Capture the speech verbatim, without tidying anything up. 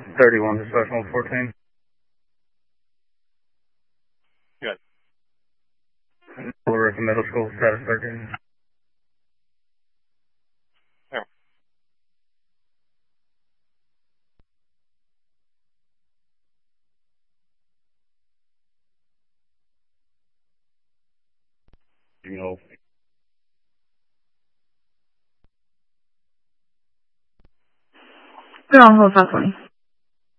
thirty-one to Special fourteen. Good. Florida Middle School, status thirteen. Yeah. You know. You're on hold, five twenty.